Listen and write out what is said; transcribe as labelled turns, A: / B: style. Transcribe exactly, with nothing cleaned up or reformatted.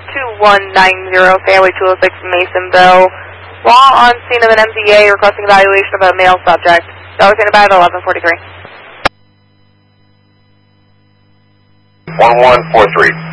A: two one nine zero, Fairway two oh six, Masonville. While on scene of an M D A requesting evaluation of a male subject. Dollar Santa Bag eleven forty-three.
B: one one four three.